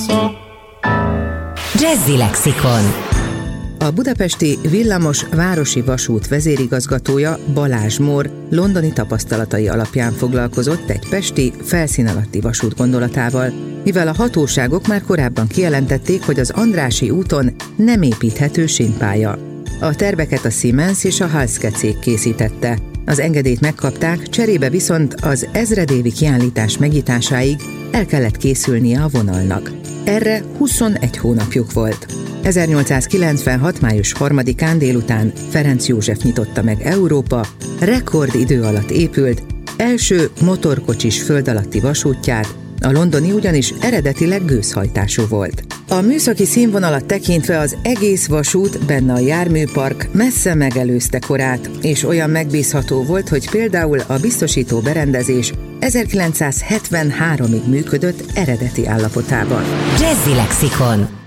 Jazzy Lexikon. A budapesti Villamos városi vasút vezérigazgatója, Balázs Mór londoni tapasztalatai alapján foglalkozott egy pesti felszín alatti vasút gondolatával, mivel a hatóságok már korábban kijelentették, hogy az Andrássy úton nem építhető sínpálya. A terveket a Siemens és a Halske cég készítette. Az engedélyt megkapták, cserébe viszont az ezredévi kiállítás megnyitásáig el kellett készülnie a vonalnak. Erre 21 hónapjuk volt. 1896. május 3-án délután Ferenc József nyitotta meg Európa rekordidő alatt épült első motorkocsis föld alatti vasútját, a londoni ugyanis eredetileg gőzhajtású volt. A műszaki színvonalat tekintve az egész vasút, benne a járműpark messze megelőzte korát, és olyan megbízható volt, hogy például a biztosító berendezés 1973-ig működött eredeti állapotában. Jazzy Lexikon.